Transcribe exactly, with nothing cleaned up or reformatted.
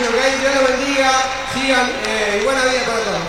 lo que hay. Dios los bendiga. Sigan eh, y buena vida para todos.